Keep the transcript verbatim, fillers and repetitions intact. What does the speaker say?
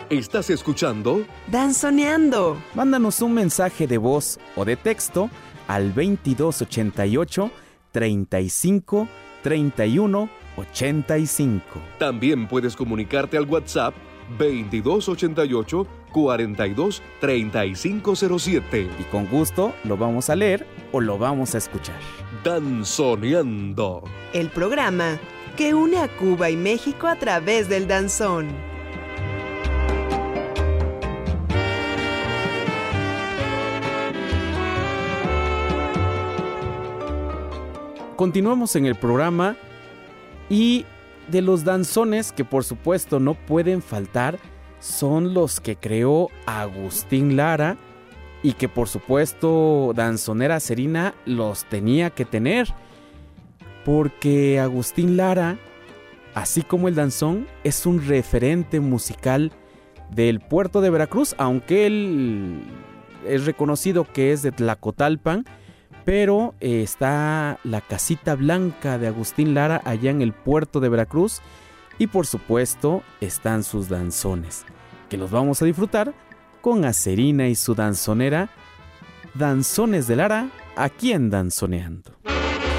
Estás escuchando Danzoneando. Mándanos un mensaje de voz o de texto al veintidós ochenta y ocho, treinta y cinco, treinta y uno, ochenta y cinco. También puedes comunicarte al WhatsApp veintidós ochenta y ocho, cuarenta y dos, treinta y cinco cero siete. Y con gusto lo vamos a leer o lo vamos a escuchar. Danzoneando. El programa que une a Cuba y México a través del danzón. Continuamos en el programa y de los danzones que por supuesto no pueden faltar son los que creó Agustín Lara y que por supuesto Danzonera Serina los tenía que tener porque Agustín Lara, así como el danzón, es un referente musical del puerto de Veracruz, aunque él es reconocido que es de Tlacotalpan. Pero eh, está la casita blanca de Agustín Lara allá en el puerto de Veracruz. Y por supuesto están sus danzones, que los vamos a disfrutar con Acerina y su danzonera. Danzones de Lara, aquí en Danzoneando.